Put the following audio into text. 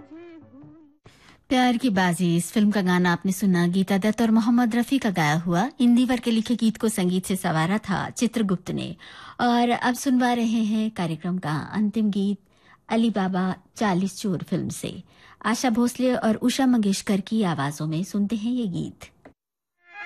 प्यार की बाजी इस फिल्म का गाना आपने सुना। गीता दत्त और मोहम्मद रफी का गाया हुआ इंदिवर के लिखे गीत को संगीत से संवारा था चित्रगुप्त ने। और अब सुनवा रहे हैं कार्यक्रम का अंतिम गीत अली बाबा 40 चोर फिल्म से। आशा भोसले और उषा मंगेशकर की आवाजों में सुनते हैं ये गीत।